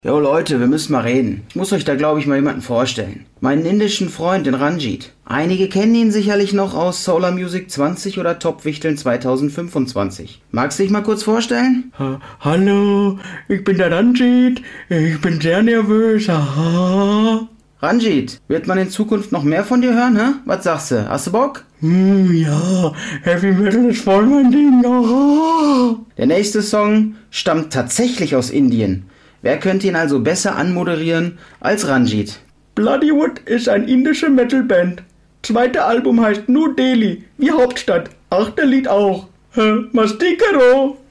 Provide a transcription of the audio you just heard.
Jo Leute, wir müssen mal reden. Ich muss euch da glaube ich mal jemanden vorstellen. Meinen indischen Freund, den Ranjit. Einige kennen ihn sicherlich noch aus Solar Music 20 oder Top-Wichteln 2025. Magst du dich mal kurz vorstellen? Hallo, ich bin der Ranjit. Ich bin sehr nervös. Aha. Ranjit, wird man in Zukunft noch mehr von dir hören, hä? Was sagst du? Hast du Bock? Ja, Heavy Metal ist voll mein Ding. Aha. Der nächste Song stammt tatsächlich aus Indien. Wer könnte ihn also besser anmoderieren als Ranjit? Bloodywood ist ein indische Metalband. Zweite Album heißt New Delhi, wie Hauptstadt. Achte Lied auch. Mastikero.